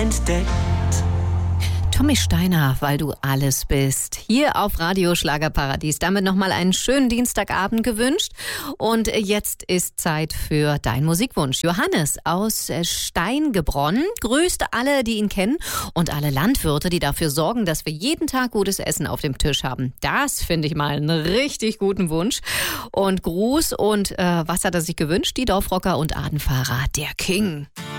entdeckt. Tommy Steiner, weil du alles bist. Hier auf Radio Schlagerparadies. Damit nochmal einen schönen Dienstagabend gewünscht. Und jetzt ist Zeit für deinen Musikwunsch. Johannes aus Steingebronn grüßt alle, die ihn kennen und alle Landwirte, die dafür sorgen, dass wir jeden Tag gutes Essen auf dem Tisch haben. Das finde ich mal einen richtig guten Wunsch. Und Gruß und was hat er sich gewünscht? Die Dorfrocker und Adenfahrer, der King.